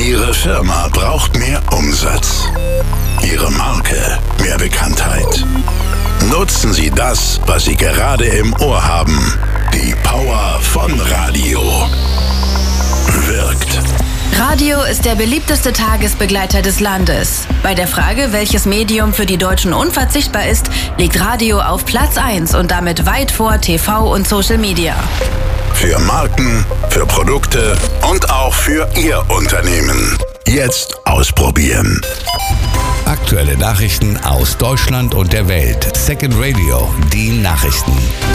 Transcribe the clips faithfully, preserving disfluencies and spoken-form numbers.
Ihre Firma braucht mehr Umsatz. Ihre Marke mehr Bekanntheit. Nutzen Sie das, was Sie gerade im Ohr haben. Die Power von Radio. Wirkt. Radio ist der beliebteste Tagesbegleiter des Landes. Bei der Frage, welches Medium für die Deutschen unverzichtbar ist, liegt Radio auf Platz eins und damit weit vor T V und Social Media. Für Marken, für Produkte und auch für Ihr Unternehmen. Jetzt ausprobieren. Aktuelle Nachrichten aus Deutschland und der Welt. Second Radio, die Nachrichten.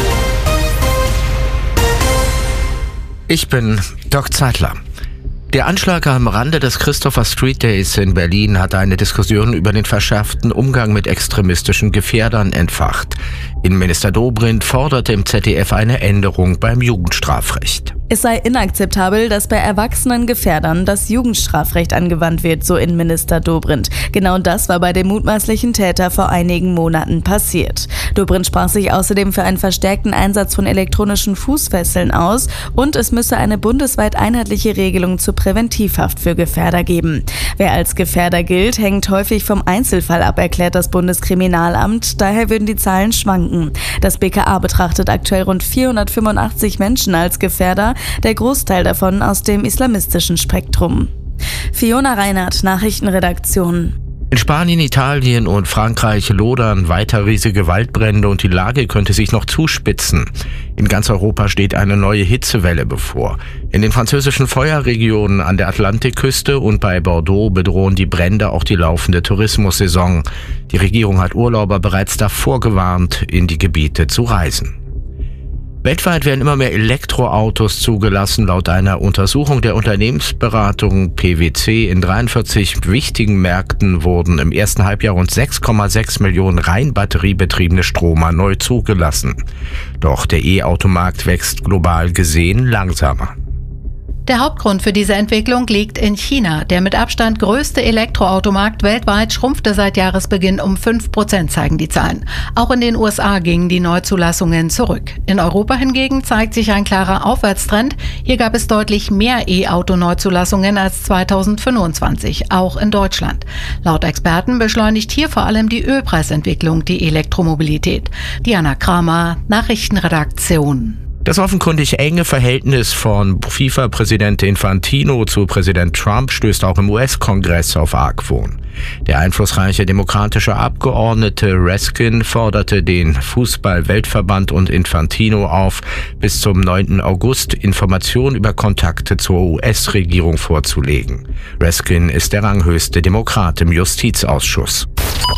Ich bin Doc Zeitler. Der Anschlag am Rande des Christopher Street Days in Berlin hat eine Diskussion über den verschärften Umgang mit extremistischen Gefährdern entfacht. Innenminister Dobrindt forderte im Z D F eine Änderung beim Jugendstrafrecht. Es sei inakzeptabel, dass bei erwachsenen Gefährdern das Jugendstrafrecht angewandt wird, so Innenminister Dobrindt. Genau das war bei dem mutmaßlichen Täter vor einigen Monaten passiert. Dobrindt sprach sich außerdem für einen verstärkten Einsatz von elektronischen Fußfesseln aus und es müsse eine bundesweit einheitliche Regelung zur Präventivhaft für Gefährder geben. Wer als Gefährder gilt, hängt häufig vom Einzelfall ab, erklärt das Bundeskriminalamt. Daher würden die Zahlen schwanken. Das B K A betrachtet aktuell rund vierhundertfünfundachtzig Menschen als Gefährder, der Großteil davon aus dem islamistischen Spektrum. Fiona Reinhardt, Nachrichtenredaktion. In Spanien, Italien und Frankreich lodern weiter riesige Waldbrände und die Lage könnte sich noch zuspitzen. In ganz Europa steht eine neue Hitzewelle bevor. In den französischen Feuerregionen an der Atlantikküste und bei Bordeaux bedrohen die Brände auch die laufende Tourismussaison. Die Regierung hat Urlauber bereits davor gewarnt, in die Gebiete zu reisen. Weltweit werden immer mehr Elektroautos zugelassen. Laut einer Untersuchung der Unternehmensberatung P W C in dreiundvierzig wichtigen Märkten wurden im ersten Halbjahr rund sechs Komma sechs Millionen rein batteriebetriebene Stromer neu zugelassen. Doch der E-Automarkt wächst global gesehen langsamer. Der Hauptgrund für diese Entwicklung liegt in China. Der mit Abstand größte Elektroautomarkt weltweit schrumpfte seit Jahresbeginn um fünf Prozent, zeigen die Zahlen. Auch in den U S A gingen die Neuzulassungen zurück. In Europa hingegen zeigt sich ein klarer Aufwärtstrend. Hier gab es deutlich mehr E-Auto-Neuzulassungen als zweitausendfünfundzwanzig, auch in Deutschland. Laut Experten beschleunigt hier vor allem die Ölpreisentwicklung die Elektromobilität. Diana Kramer, Nachrichtenredaktion. Das offenkundig enge Verhältnis von FIFA-Präsident Infantino zu Präsident Trump stößt auch im U S-Kongress auf Argwohn. Der einflussreiche demokratische Abgeordnete Raskin forderte den Fußball-Weltverband und Infantino auf, bis zum neunten August Informationen über Kontakte zur U S-Regierung vorzulegen. Raskin ist der ranghöchste Demokrat im Justizausschuss.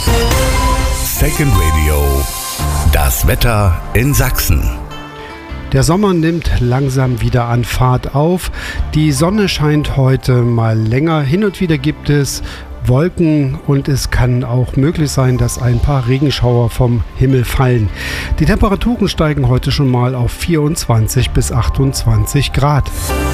Second Radio, das Wetter in Sachsen. Der Sommer nimmt langsam wieder an Fahrt auf. Die Sonne scheint heute mal länger. Hin und wieder gibt es Wolken und es kann auch möglich sein, dass ein paar Regenschauer vom Himmel fallen. Die Temperaturen steigen heute schon mal auf vierundzwanzig bis achtundzwanzig Grad.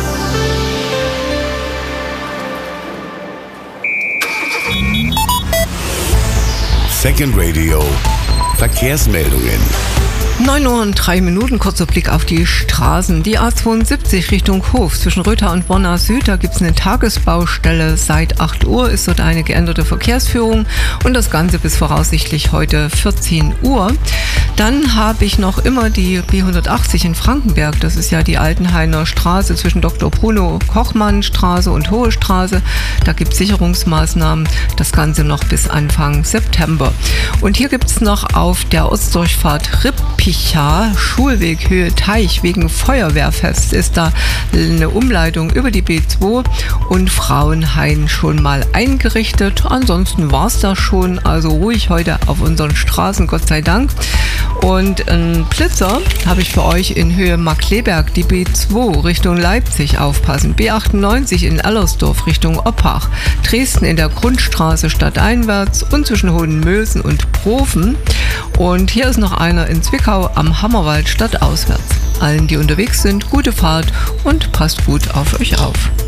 Second Radio, Verkehrsmeldungen. neun Uhr und drei Minuten, kurzer Blick auf die Straßen. Die A zweiundsiebzig Richtung Hof zwischen Rötha und Bonner Süd, da gibt es eine Tagesbaustelle. Seit acht Uhr ist dort eine geänderte Verkehrsführung und das Ganze bis voraussichtlich heute vierzehn Uhr. Dann habe ich noch immer die B hundertachtzig in Frankenberg. Das ist ja die Altenhainer Straße zwischen Doktor Bruno Kochmann Straße und Hohe Straße. Da gibt es Sicherungsmaßnahmen. Das Ganze noch bis Anfang September. Und hier gibt es noch auf der Ortsdurchfahrt Rippicha, Schulweg Höhe Teich, wegen Feuerwehrfest ist da eine Umleitung über die B zwei und Frauenhain schon mal eingerichtet. Ansonsten war es das schon, also ruhig heute auf unseren Straßen, Gott sei Dank. Und ein Blitzer habe ich für euch in Höhe Markkleeberg, die B zwei Richtung Leipzig aufpassen, B achtundneunzig in Ellersdorf Richtung Oppach, Dresden in der Grundstraße stadteinwärts und zwischen Hohenmösen und Profen. Und hier ist noch einer in Zwickau am Hammerwald stadtauswärts. Allen, die unterwegs sind, gute Fahrt und passt gut auf euch auf.